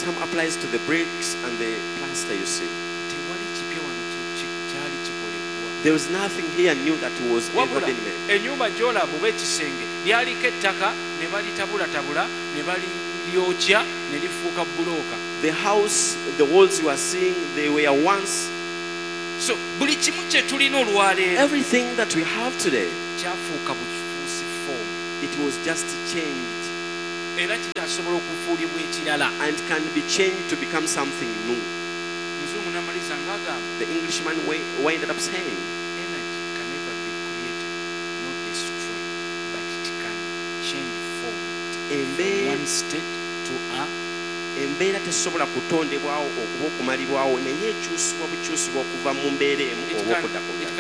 Some applies to the bricks and the plaster, you see. tewali kipya wano kyali kikolebwa. There was nothing here new that was ever Wabula been made. ennyumba gy'olaba oba ekisenge lyaliko ettaka ne balitabulatabula ne balyokya ne lifuuka bulooka. The house, the walls you are seeing, they were once. So buli kimu kye tulina olwaleero Everything that we have today, kyafuuka bukifuusi foomu it was just changed era kyasobola okufuulibwa ekirala. and can be changed to become something new. Muzungu n'amaliza ng'agamba The Englishman ended up saying, energy can never be created nor destroyed, but it can change form from one state to a. embeera tesobola kutondebwawo okuba okumalibwawo naye ekyusibwa bukyusibwa okuva mu mbeera emu oba okudda ku ndala.